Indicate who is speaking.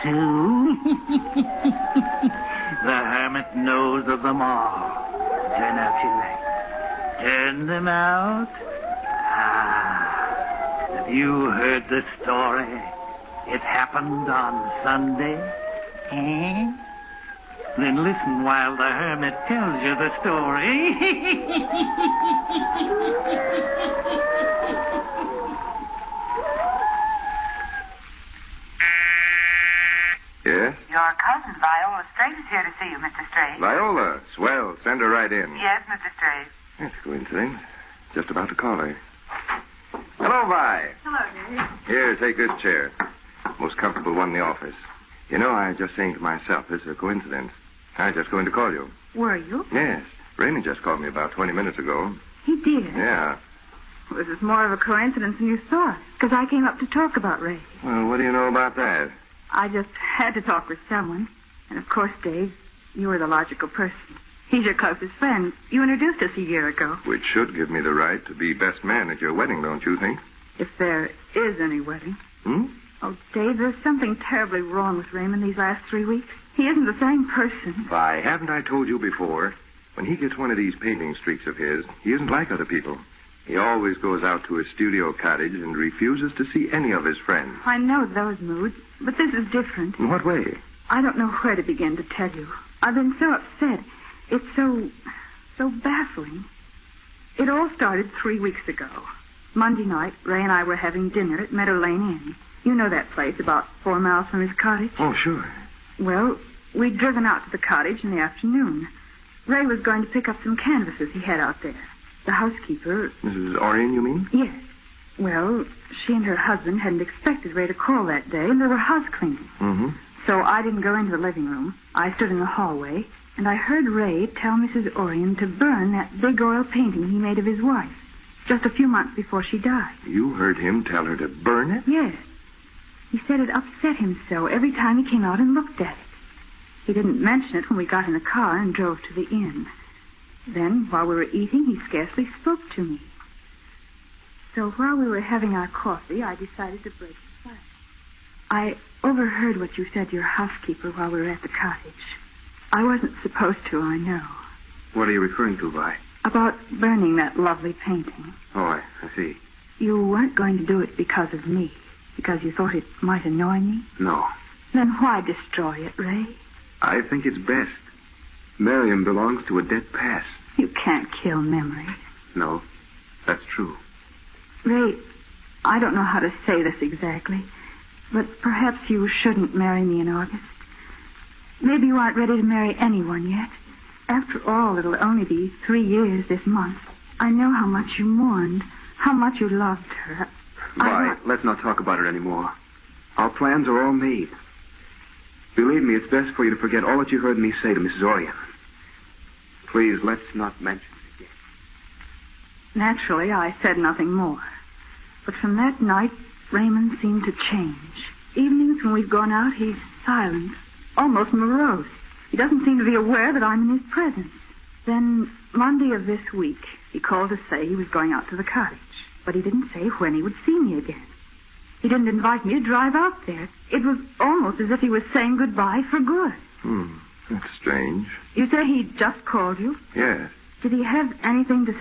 Speaker 1: too. The hermit knows of them all. Turn out your lights. Turn them out. Have you heard the story? It happened on Sunday. Eh? Then listen while the hermit tells you the story.
Speaker 2: Yes?
Speaker 3: Your cousin, Viola Straight, is here to see you, Mr. Straight.
Speaker 2: Viola? Swell. Send her right in.
Speaker 3: Yes, Mr. Straight.
Speaker 2: That's a coincidence. Just about to call her. Hello, Vi.
Speaker 3: Hello, Dave.
Speaker 2: Here, take this chair. Most comfortable one in the office. You know, I was just saying to myself, this is a coincidence. I was just going to call you.
Speaker 3: Were you?
Speaker 2: Yes. Raymond just called me about 20 minutes ago.
Speaker 3: He did?
Speaker 2: Yeah.
Speaker 3: Well, this is more of a coincidence than you thought, because I came up to talk about Ray.
Speaker 2: Well, what do you know about that?
Speaker 3: I just had to talk with someone. And, of course, Dave, you were the logical person. He's your closest friend. You introduced us a year ago.
Speaker 2: Which should give me the right to be best man at your wedding, don't you think?
Speaker 3: If there is any wedding.
Speaker 2: Hmm?
Speaker 3: Oh, Dave, there's something terribly wrong with Raymond these last 3 weeks. He isn't the same person.
Speaker 2: Vi, haven't I told you before? When he gets one of these painting streaks of his, he isn't like other people. He always goes out to his studio cottage and refuses to see any of his friends.
Speaker 3: I know those moods, but this is different.
Speaker 2: In what way?
Speaker 3: I don't know where to begin to tell you. I've been so upset. It's so baffling. It all started 3 weeks ago. Monday night, Ray and I were having dinner at Meadow Lane Inn. You know that place, about 4 miles from his cottage?
Speaker 2: Oh, sure.
Speaker 3: Well, we'd driven out to the cottage in the afternoon. Ray was going to pick up some canvases he had out there. The housekeeper...
Speaker 2: Mrs. Orion, you mean?
Speaker 3: Yes. Well, she and her husband hadn't expected Ray to call that day, and they were house cleaning.
Speaker 2: Mm-hmm.
Speaker 3: So I didn't go into the living room. I stood in the hallway, and I heard Ray tell Mrs. Orion to burn that big oil painting he made of his wife, just a few months before she died.
Speaker 2: You heard him tell her to burn it?
Speaker 3: Yes. He said it upset him so every time he came out and looked at it. He didn't mention it when we got in the car and drove to the inn. Then, while we were eating, he scarcely spoke to me. So while we were having our coffee, I decided to break the silence. I overheard what you said to your housekeeper while we were at the cottage. I wasn't supposed to, I know.
Speaker 2: What are you referring to, Vi?
Speaker 3: About burning that lovely painting.
Speaker 2: Oh, I see.
Speaker 3: You weren't going to do it because of me, because you thought it might annoy me?
Speaker 2: No.
Speaker 3: Then why destroy it, Ray?
Speaker 2: I think it's best. Miriam belongs to a dead past.
Speaker 3: You can't kill memories.
Speaker 2: No, that's true.
Speaker 3: Ray, I don't know how to say this exactly, but perhaps you shouldn't marry me in August. Maybe you aren't ready to marry anyone yet. After all, it'll only be 3 years this month. I know how much you mourned, how much you loved her.
Speaker 4: Vi, let's not talk about it anymore. Our plans are all made. Believe me, it's best for you to forget all that you heard me say to Mrs. Orion. Please, let's not mention it again.
Speaker 3: Naturally, I said nothing more. But from that night, Raymond seemed to change. Evenings when we've gone out, he's silent, almost morose. He doesn't seem to be aware that I'm in his presence. Then, Monday of this week, he called to say he was going out to the cottage. But he didn't say when he would see me again. He didn't invite me to drive out there. It was almost as if he was saying goodbye for good.
Speaker 2: That's strange.
Speaker 3: You say he just called you?
Speaker 2: Yes.
Speaker 3: Did he have anything to